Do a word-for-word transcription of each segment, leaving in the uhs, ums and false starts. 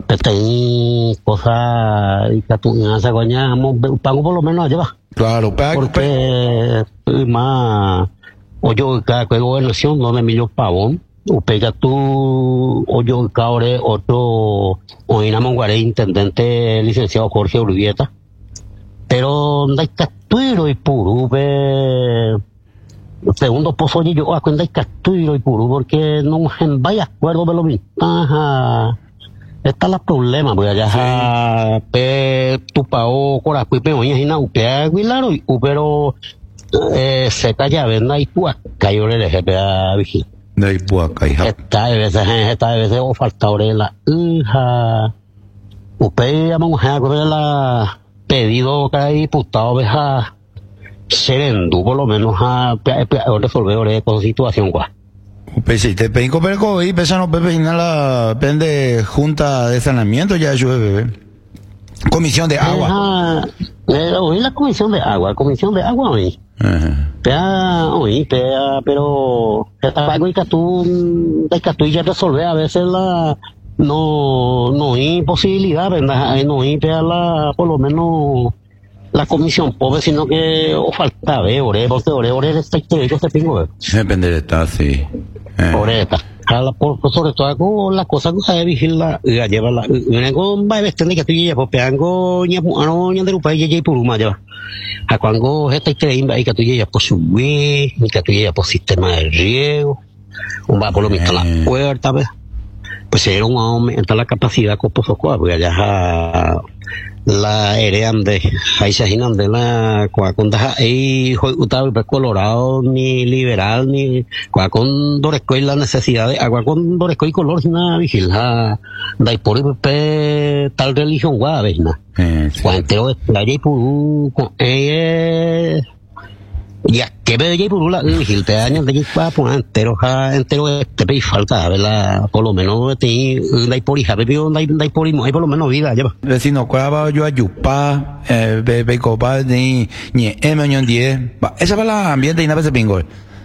Petén cosas y catuñas, guañamos, pago por lo menos allá va. Claro, pago. Porque más, o yo, cada gobernación, donde Emilio Pavón, o pega tú, o yo, caore, otro, o Inamonguaré, intendente licenciado Jorge Urbieta. Pero, no hay catuiro y puro, segundo pozo yo a cuenta hay catuiro y puro, porque no en vaya acuerdo de lo mismo. Está el problema, porque allá pe tu pao corazón pe oña hina upea guilaro pero eh se calla venda y tu cayó le jefe a vigil. De Ipuaca, hija. Está de veces está de veces o falta orela hija. Upea vamos a coger la pedido cada diputado veja serendo por lo menos a resolver con situación gua. Pues si te pedí comer y pesa no pepe la pende junta de saneamiento ya llueve. Comisión de agua. Eh, hoy la comisión de agua, comisión de agua hoy. Ajá. Pea, hoy, pea, pero esta agua y que tú, que tú ya resolver a veces la no no hay posibilidad, ¿verdad? No hay pea la por lo menos la comisión pobre, sino que o falta ve ore porque ore ore está que yo te pingo depende de esta sí eh. ore esta por sobre todo con las cosas que se vigila la lleva la una con va vestir que tú ya pues peango ña ano ña de rupa ya ya puruma ya a cuando está que imba y que tú ya por subir y que tú ya por sistema de riego un va por lo mismo la puerta pues era un aumento la capacidad con pozo porque allá la heredan de ahí se imaginan de la cuaconda ahí utado colorado ni liberal ni cuacon dorescoy la necesidad de agua con dorescoy color sin nada vigila da y por pe tal religión gua vesna cuanteo la y puru con eh ya que ve de por la vigil te años de pa pues entero ja entero este pe falta verdad por lo menos te dai por hija bebio dai dai por hay por lo menos vida ya vecino cuava yo ayupa eh be be copa ni ni emañon diez esa va la ambiente y nada se pingo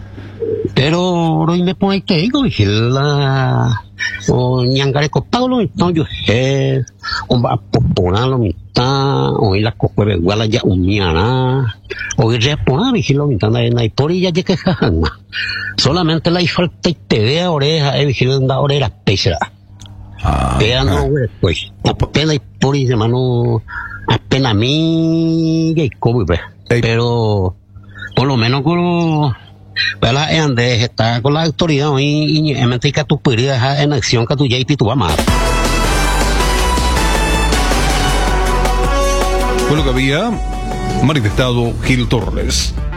pero hoy me pone que digo vigil la o ñangare copago lo no yo eh un va poner lo mitad o la cocueve igual ya un miana o responda vigilo mitad en por ya que jajan solamente la falta y te vea oreja eh vigilo da oreja pesa ah veando pues apenas por y hermano apenas mi que como pero por lo menos con ¿verdad? Ande está con la autoridad y y me que tú podrías en acción que tú ya y tú vas más. Fue lo que había manifestado Gil Torres.